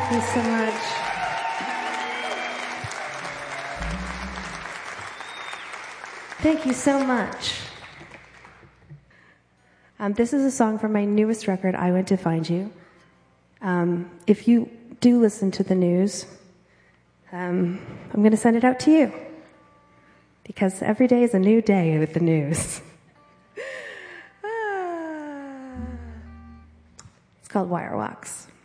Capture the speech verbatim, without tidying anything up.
Thank you so much. Thank you so much. Um, this is a song from my newest record, I Went to Find You. Um, if you do listen to the news, um, I'm going to send it out to you. Because every day is a new day with the news. It's called Wire Walks.